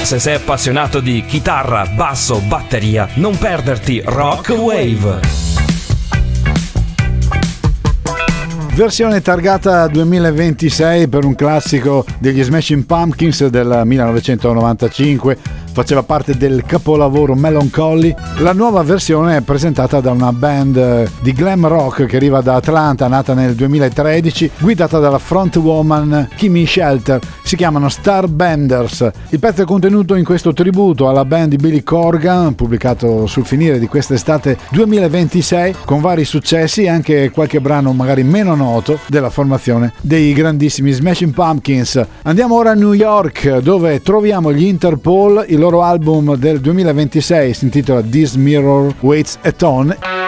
Se sei appassionato di chitarra, basso, batteria, non perderti Rock Wave. Versione targata 2026 per un classico degli Smashing Pumpkins del 1995, faceva parte del capolavoro Melancholy. La nuova versione è presentata da una band di glam rock che arriva da Atlanta, nata nel 2013, guidata dalla frontwoman Kimmy Shelter. Si chiamano Starbenders. Il pezzo è contenuto in questo tributo alla band di Billy Corgan, pubblicato sul finire di quest'estate 2026, con vari successi e anche qualche brano magari meno noto della formazione dei grandissimi Smashing Pumpkins. Andiamo ora a New York, dove troviamo gli Interpol. Il loro album del 2026 si intitola This Mirror Waits a Tone.